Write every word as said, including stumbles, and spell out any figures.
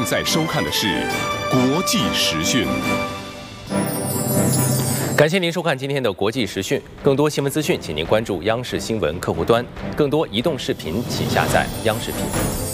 在收看的是国际时讯。 感谢您收看今天的国际时讯。更多新闻资讯，请您关注央视新闻客户端。更多移动视频，请下载央视频。